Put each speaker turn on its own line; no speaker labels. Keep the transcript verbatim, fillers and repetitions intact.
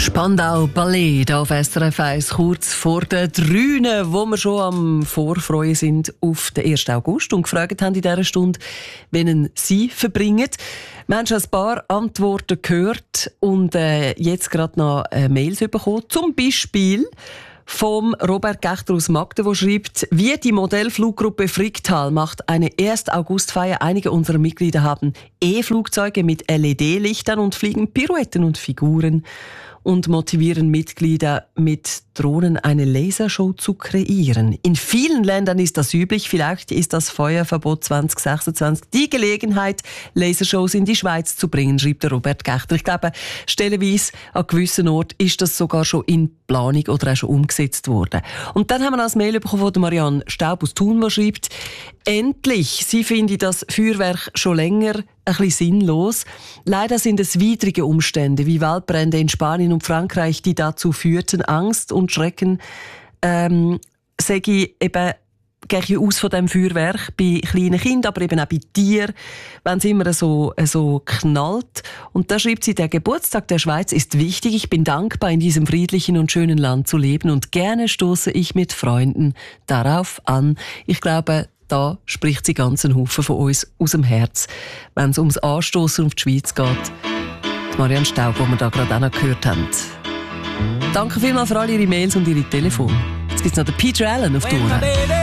Spandau Ballet auf S R F eins, kurz vor der Drüne, wo wir schon am Vorfreuen sind auf den ersten August und gefragt haben in dieser Stunde, wen Sie verbringen. Wir haben schon ein paar Antworten gehört und äh, jetzt gerade noch äh, Mails bekommen. Zum Beispiel vom Robert Gechter aus Magden, der schreibt, wie die Modellfluggruppe Fricktal macht eine ersten Augustfeier. Einige unserer Mitglieder haben E-Flugzeuge mit L E D-Lichtern und fliegen Pirouetten und Figuren und motivieren Mitglieder mit Drohnen eine Lasershow zu kreieren. In vielen Ländern ist das üblich. Vielleicht ist das Feuerverbot zwanzig sechsundzwanzig die Gelegenheit, Lasershows in die Schweiz zu bringen, schreibt der Robert Gechter. Ich glaube, stellenweise an gewissen Orten ist das sogar schon in Planung oder auch schon umgesetzt worden. Und dann haben wir als Mail bekommen von Marianne Staub aus Thun, die schreibt, endlich, sie finde das Feuerwerk schon länger ein bisschen sinnlos. Leider sind es widrige Umstände wie Waldbrände in Spanien und Frankreich, die dazu führten, Angst und Schrecken, ähm, sage ich eben, gehe ich aus von diesem Feuerwerk bei kleinen Kindern, aber eben auch bei Tieren, wenn es immer so, so knallt. Und da schreibt sie, der Geburtstag der Schweiz ist wichtig. Ich bin dankbar, in diesem friedlichen und schönen Land zu leben und gerne stoße ich mit Freunden darauf an. Ich glaube, da spricht sie ganz einen Haufen von uns aus dem Herz, wenn es ums Anstoßen auf die Schweiz geht. Die Marianne Staub, die wir da gerade auch noch gehört haben. Danke vielmals für all Ihre Mails und Ihre Telefone. Jetzt gibt es noch den Peter Allen auf Tour.